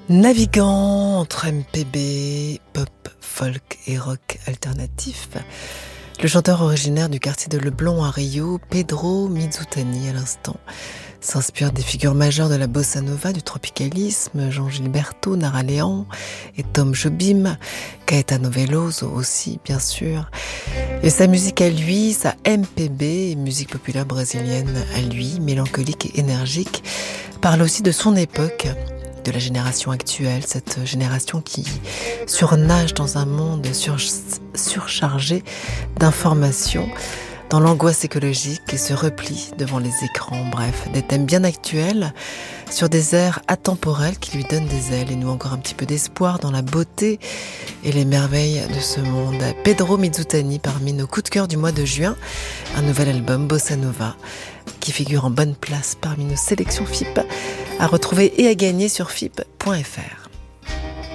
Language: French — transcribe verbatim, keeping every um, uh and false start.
Naviguant entre M P B, pop, folk et rock alternatif, le chanteur originaire du quartier de Leblon à Rio, Pedro Mizutani à l'instant, s'inspire des figures majeures de la bossa nova, du tropicalisme, Jean Gilberto, Nara Leão et Tom Jobim, Caetano Veloso aussi bien sûr. Et sa musique à lui, sa M P B, musique populaire brésilienne à lui, mélancolique et énergique, parle aussi de son époque, de la génération actuelle, cette génération qui surnage dans un monde sur, surchargé d'informations, dans l'angoisse écologique et se replie devant les écrans. Bref, des thèmes bien actuels, sur des airs atemporels qui lui donnent des ailes et nous encore un petit peu d'espoir dans la beauté et les merveilles de ce monde. Pedro Mizutani parmi nos coups de cœur du mois de juin, un nouvel album Bossa Nova qui figure en bonne place parmi nos sélections F I P, à retrouver et à gagner sur F I P point F R.